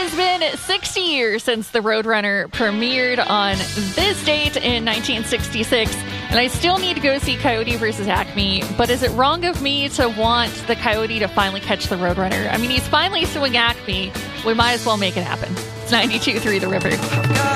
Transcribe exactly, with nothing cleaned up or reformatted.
has been sixty years since the Roadrunner premiered on this date in nineteen sixty-six, and I still need to go see Coyote versus Acme, but is it wrong of me to want the Coyote to finally catch the Roadrunner? I mean, he's finally suing Acme. We might as well make it happen. It's ninety-two point three The River.